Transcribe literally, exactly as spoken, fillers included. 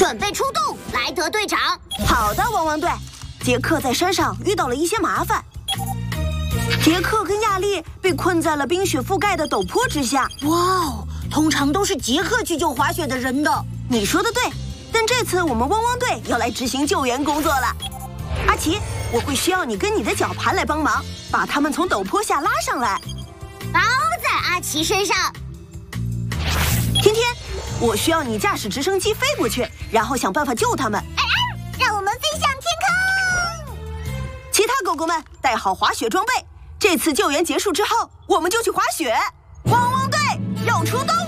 准备出动，莱德队长。 好的，汪汪队。杰克在山上遇到了一些麻烦。杰克跟亚丽被困在了冰雪覆盖的陡坡之下。 哇哦，通常都是杰克去救滑雪的人的。 你说的对，但这次我们汪汪队要来执行救援工作了。阿奇，我会需要你跟你的绞盘来帮忙，把他们从陡坡下拉上来。 包在阿奇身上。 天天，我需要你驾驶直升机飞过去，然后想办法救他们。 哎哎，让我们飞向天空！ 其他狗狗们带好滑雪装备，这次救援结束之后，我们就去滑雪。汪汪队要出动！